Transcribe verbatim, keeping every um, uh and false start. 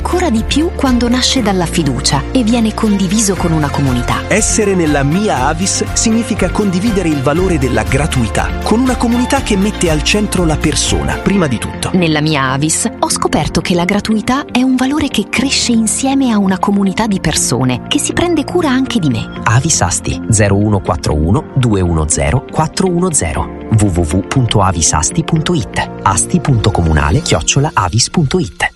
ancora di più quando nasce dalla fiducia e viene condiviso con una comunità. Essere nella mia Avis significa condividere il valore della gratuità con una comunità che mette al centro la persona, prima di tutto. Nella mia Avis ho scoperto che la gratuità è un valore che cresce insieme a una comunità di persone che si prende cura anche di me. Avis Asti zero uno quattro uno due uno zero quattro uno zero w w w punto avisasti punto it asti punto comunale chiocciola avis punto it.